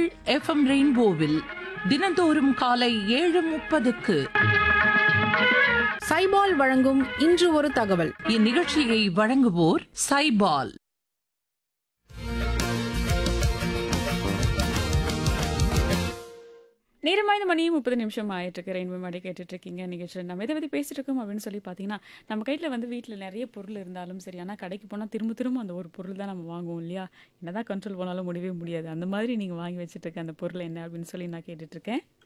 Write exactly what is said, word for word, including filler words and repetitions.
FM ரெயின்போவில் தினந்தோறும் காலை ஏழு முப்பதுக்கு சைபால் வழங்கும் இன்று ஒரு தகவல். இந்நிகழ்ச்சியை வழங்குவோர் சைபால். நேரமாய்ந்த மணி முப்பது நிமிஷம் ஆயிட்டு இருக்கு. ரெயின்போ மாடி கேட்டுட்டு இருக்கீங்க நிகழ்ச்சியில். நம்ம எதை பற்றி பேசிட்டு இருக்கோம் அப்படின்னு சொல்லி பார்த்தீங்கன்னா, நம்ம கையில் வந்து வீட்டில் நிறைய பொருள் இருந்தாலும் சரி, ஆனால் கடைக்கு போனால் திரும்ப திரும்ப அந்த ஒரு பொருள் தான் நம்ம வாங்குவோம் இல்லையா? என்னதான் கண்ட்ரோல் பண்ணாலும் முடியவே முடியாது. அந்த மாதிரி நீங்கள் வாங்கி வச்சுட்டு இருக்க அந்த பொருள் என்ன அப்படின்னு சொல்லி நான் கேட்டுட்டு இருக்கேன்.